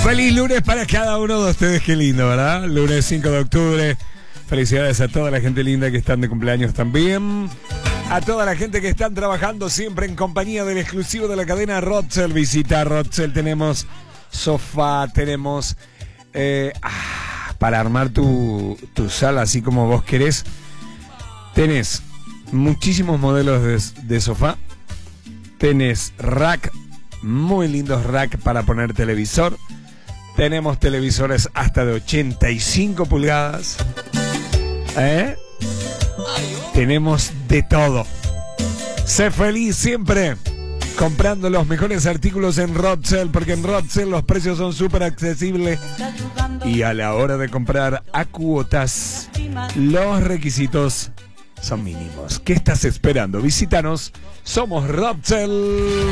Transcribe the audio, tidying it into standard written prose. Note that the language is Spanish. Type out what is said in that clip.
Feliz lunes para cada uno de ustedes, qué lindo, ¿verdad? Lunes 5 de octubre. Felicidades a toda la gente linda que están de cumpleaños también. A toda la gente que están trabajando siempre en compañía del exclusivo de la cadena Rotzel. Visita Rotzel, tenemos sofá, tenemos para armar tu sala así como vos querés. Tenés muchísimos modelos de sofá. Tenés rack, muy lindos rack para poner televisor. Tenemos televisores hasta de 85 pulgadas. Tenemos de todo. Sé feliz siempre comprando los mejores artículos en Rotzel, porque en Rotzel los precios son súper accesibles. Y a la hora de comprar a cuotas, los requisitos son mínimos. ¿Qué estás esperando? Visítanos. Somos Rotzel.